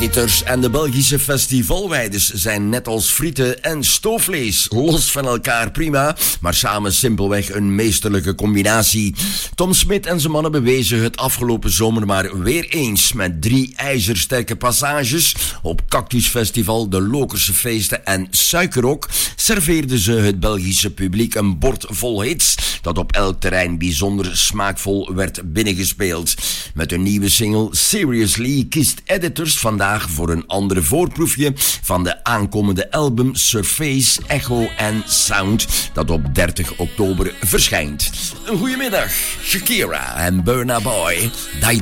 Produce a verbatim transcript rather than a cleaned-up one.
Editors en de Belgische festivalwijders zijn net als frieten en stoofvlees. Los van elkaar prima, maar samen simpelweg een meesterlijke combinatie. Tom Smit en zijn mannen bewezen het afgelopen zomer maar weer eens met drie ijzersterke passages. Op Cactus Festival, de Lokerse feesten en Suikerrok serveerden ze het Belgische publiek een bord vol hits dat op elk terrein bijzonder smaakvol werd binnengespeeld. Met een nieuwe single Seriously kiest Editors vandaag voor een ander voorproefje van de aankomende album Surface, Echo and Sound dat op dertig oktober verschijnt. Een goedemiddag, Shakira en Burna Boy, Die Die.